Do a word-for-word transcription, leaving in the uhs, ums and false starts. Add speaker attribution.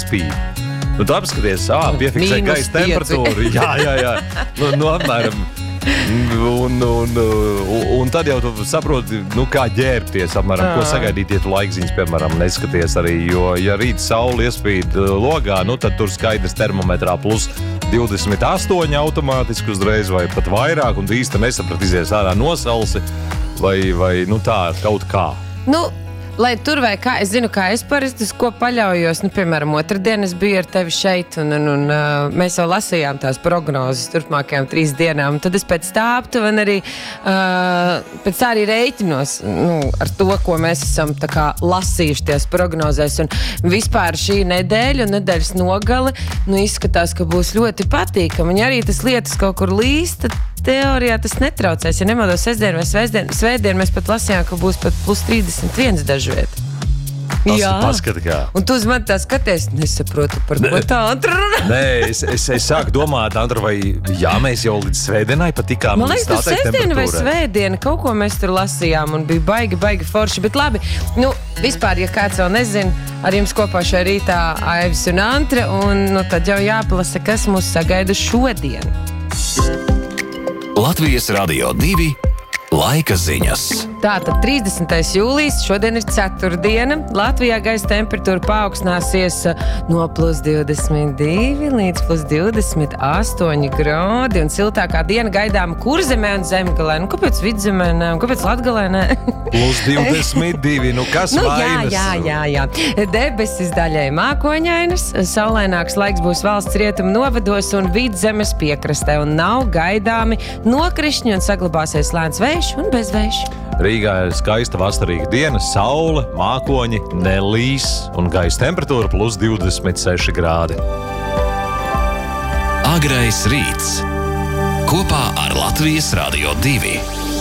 Speaker 1: iespīd. Nu, tu apskaties, ā, piefiksē gaisa temperatūru. Jā, jā, jā. Nu, nu apmēram. Un, un, un, un tad jau tu saproti, nu, kā ģērbties, apmēram, ko sagaidīt, ja tu laikziņas, piemēram, neskaties arī, jo, ja rīt saule iespīd logā, nu, tad tur skaidrs termometrā plus divdesmit astoņi automātiski uzreiz vai pat vairāk, un tu īsti nesapratīsies ārā nosalsi vai, vai, nu, tā, kaut kā.
Speaker 2: Nu, lai tur vai kā, es zinu, kā es parasti uz ko paļaujos. Nu, piemēram, otrdien es biju ar tevi šeit, un, un, un uh, mēs jau lasījām tās prognozes turpmākajām trīs dienām. Un tad es pēc tā aptuveni arī, uh, pēc tā arī reiķinos nu, ar to, ko mēs esam tā kā lasījuši tās prognozēs. Un vispār šī nedēļa un nedēļas nogale, nu, izskatās, ka būs ļoti patīkami. Un ja arī tas lietas kaut kur līst, tad teorijā tas netraucēs. Ja nemaldos sestdien vai svētdien, svētdien mēs pat lasījām, ka būs pat plus trīsdesmit viens dažviet.
Speaker 1: Jā. Paskati kā.
Speaker 2: Un tu uz mani tā skaties, nesaprotu, par ko tā Antra runā.
Speaker 1: Nē, es, es, es sāku domāt, Antra, vai jā, mēs jau līdz svētdienai patikām.
Speaker 2: Man liekas, tur sestdiena vai svētdiena, kaut ko mēs tur lasījām un bija baigi, baigi forši. Bet labi, nu, vispār, ja kāds vēl nezin, ar jums kopā šajā rītā Aivis un Antra, un nu, tad jau jāplasa, kas mūs sagaida šodien.
Speaker 3: Latvijas Radio divi laika ziņas.
Speaker 2: Tātad trīsdesmitais jūlijas, šodien ir ceturtdiena. Latvijā gaisa temperatūra paaugstināsies no plus divdesmit divi līdz plus divdesmit astoņi grādi. Un siltākā diena gaidām Kurzemē un Zemgalē. Nu, kāpēc Vidzemē ne? Un kāpēc Latgalē ne?
Speaker 1: Plus divdesmit divi, nu kas
Speaker 2: nu,
Speaker 1: vainas?
Speaker 2: Jā, jā, jā, jā. Debesis daļai mākoņainas, saulaināks laiks būs valsts rietumu novados un Vidzemes piekrastē. Un nav gaidāmi nokrišņi un saglabāsies lēns vējš un bezvējš.
Speaker 1: Rīgā ir skaista vasarīga diena, saule, mākoņi, nelīs un gaisa temperatūra plus divdesmit seši grādi.
Speaker 3: Agrais rīts kopā ar Latvijas Radio divi.